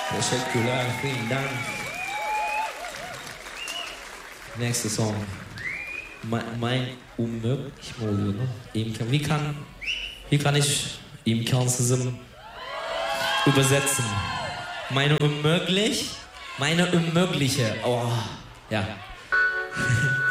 Teşekkürler, vielen Dank. Nächster Song. Mein unmöglich mi oluyor lan? Wie kann ich imkansızım übersetzen? Meine unmögliche. Oh, ja.